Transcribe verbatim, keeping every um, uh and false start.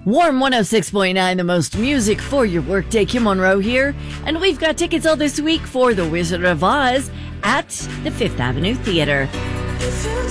Warm one oh six point nine, the most music for your workday. Kim Monroe here, and we've got tickets all this week for The Wizard of Oz at the Fifth Avenue Theater.